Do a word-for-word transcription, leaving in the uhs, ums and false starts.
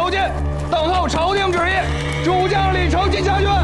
朝见，等候朝廷旨意。诸将李成进将军。